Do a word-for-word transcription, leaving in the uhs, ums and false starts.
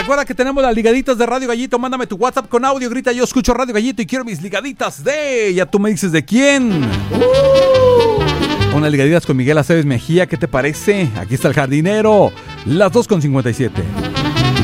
Recuerda que tenemos las ligaditas de Radio Gallito. Mándame tu WhatsApp con audio. Grita: yo escucho Radio Gallito y quiero mis ligaditas de... Ya tú me dices de quién. Uh. Unas ligaditas con Miguel Aceves Mejía. ¿Qué te parece? Aquí está el jardinero. Las dos con cincuenta y siete.